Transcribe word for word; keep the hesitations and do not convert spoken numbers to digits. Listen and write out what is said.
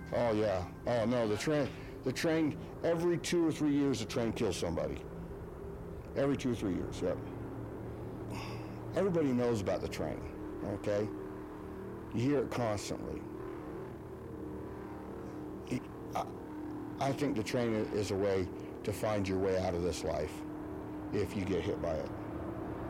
Oh yeah. Oh no, the train, the train. Every two or three years, the train kills somebody. Every two or three years. Yep. Everybody knows about the train. Okay. You hear it constantly. I, I think the train is a way to find your way out of this life if you get hit by it.